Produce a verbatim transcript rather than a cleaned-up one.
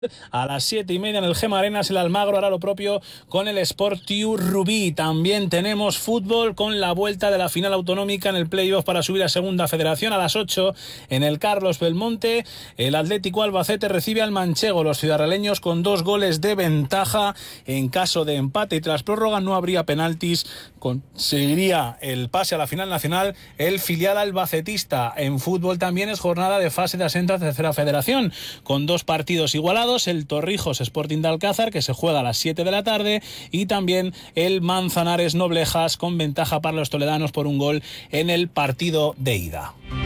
A las siete y media en el Gema Arenas el Almagro hará lo propio con el Sportiu Rubí. También tenemos fútbol con la vuelta de la final autonómica en el playoff para subir a Segunda Federación. A las ocho en el Carlos Belmonte el Atlético Albacete recibe al Manchego. Los ciudadraleños con dos goles de ventaja. En caso de empate y tras prórroga no habría penaltis. Conseguiría el pase a la final nacional el filial albacetista. En fútbol también es jornada de fase de ascenso a Tercera Federación con dos partidos igualados. El Torrijos Sporting de Alcázar, que se juega a las siete de la tarde, y también el Manzanares Noblejas, con ventaja para los toledanos por un gol en el partido de ida.